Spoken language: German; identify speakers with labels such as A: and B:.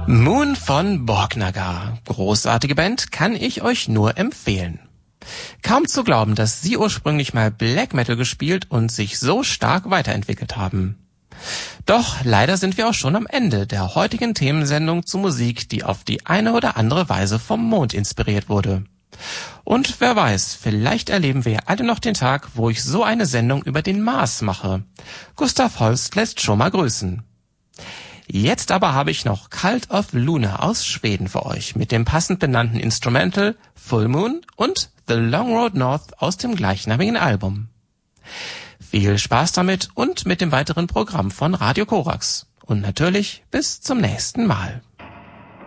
A: Moon von Borknagar. Großartige Band, kann ich euch nur empfehlen. Kaum zu glauben, dass sie ursprünglich mal Black Metal gespielt und sich so stark weiterentwickelt haben. Doch leider sind wir auch schon am Ende der heutigen Themensendung zu Musik, die auf die eine oder andere Weise vom Mond inspiriert wurde. Und wer weiß, vielleicht erleben wir alle noch den Tag, wo ich so eine Sendung über den Mars mache. Gustav Holst lässt schon mal grüßen. Jetzt aber habe ich noch Cult of Luna aus Schweden für euch mit dem passend benannten Instrumental Full Moon und The Long Road North aus dem gleichnamigen Album. Viel Spaß damit und mit dem weiteren Programm von Radio Korax. Und natürlich bis zum nächsten Mal.